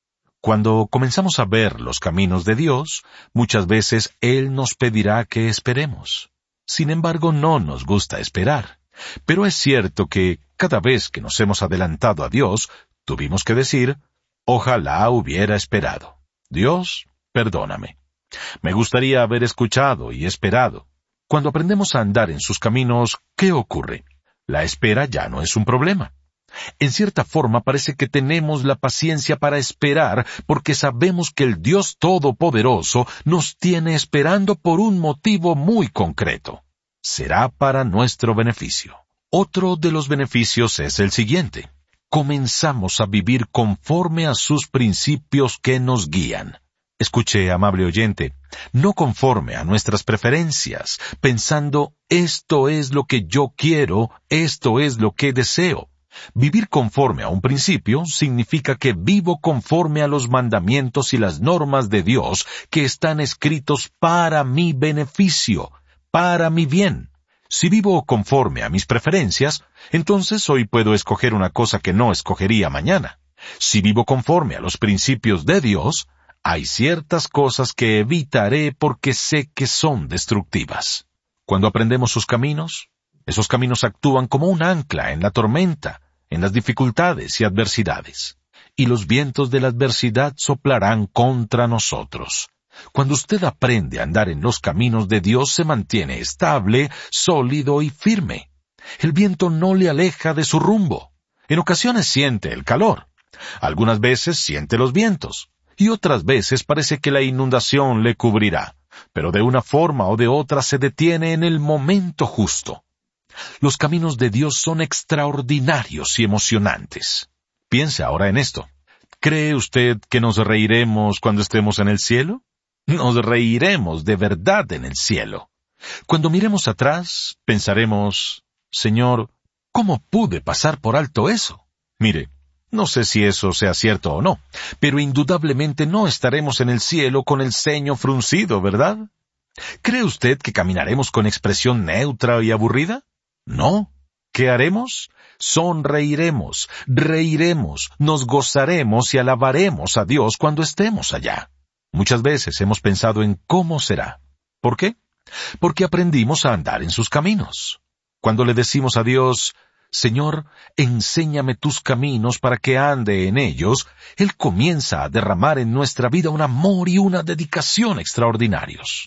Cuando comenzamos a ver los caminos de Dios, muchas veces Él nos pedirá que esperemos. Sin embargo, no nos gusta esperar. Pero es cierto que cada vez que nos hemos adelantado a Dios, tuvimos que decir, ojalá hubiera esperado. Dios, perdóname. Me gustaría haber escuchado y esperado. Cuando aprendemos a andar en sus caminos, ¿qué ocurre? La espera ya no es un problema. En cierta forma parece que tenemos la paciencia para esperar porque sabemos que el Dios Todopoderoso nos tiene esperando por un motivo muy concreto. Será para nuestro beneficio. Otro de los beneficios es el siguiente. Comenzamos a vivir conforme a sus principios que nos guían. Escuche, amable oyente, no conforme a nuestras preferencias, pensando, esto es lo que yo quiero, esto es lo que deseo. Vivir conforme a un principio significa que vivo conforme a los mandamientos y las normas de Dios que están escritos para mi beneficio, para mi bien. Si vivo conforme a mis preferencias, entonces hoy puedo escoger una cosa que no escogería mañana. Si vivo conforme a los principios de Dios, hay ciertas cosas que evitaré porque sé que son destructivas. Cuando aprendemos sus caminos, esos caminos actúan como un ancla en la tormenta, en las dificultades y adversidades. Y los vientos de la adversidad soplarán contra nosotros. Cuando usted aprende a andar en los caminos de Dios, se mantiene estable, sólido y firme. El viento no le aleja de su rumbo. En ocasiones siente el calor. Algunas veces siente los vientos. Y otras veces parece que la inundación le cubrirá, pero de una forma o de otra se detiene en el momento justo. Los caminos de Dios son extraordinarios y emocionantes. Piense ahora en esto. ¿Cree usted que nos reiremos cuando estemos en el cielo? Nos reiremos de verdad en el cielo. Cuando miremos atrás, pensaremos, Señor, ¿cómo pude pasar por alto eso? Mire, no sé si eso sea cierto o no, pero indudablemente no estaremos en el cielo con el ceño fruncido, ¿verdad? ¿Cree usted que caminaremos con expresión neutra y aburrida? No. ¿Qué haremos? Sonreiremos, reiremos, nos gozaremos y alabaremos a Dios cuando estemos allá. Muchas veces hemos pensado en cómo será. ¿Por qué? Porque aprendimos a andar en sus caminos. Cuando le decimos a Dios, Señor, enséñame tus caminos para que ande en ellos, Él comienza a derramar en nuestra vida un amor y una dedicación extraordinarios.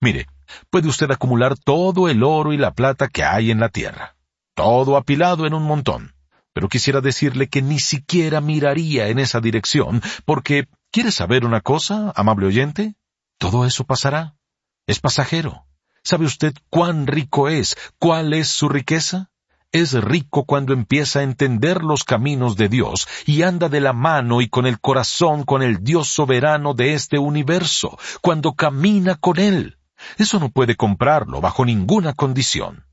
Mire, puede usted acumular todo el oro y la plata que hay en la tierra, todo apilado en un montón. Pero quisiera decirle que ni siquiera miraría en esa dirección, porque, ¿quiere saber una cosa, amable oyente? Todo eso pasará. Es pasajero. ¿Sabe usted cuán rico es? ¿Cuál es su riqueza? Es rico cuando empieza a entender los caminos de Dios y anda de la mano y con el corazón con el Dios soberano de este universo, cuando camina con Él. Eso no puede comprarlo bajo ninguna condición.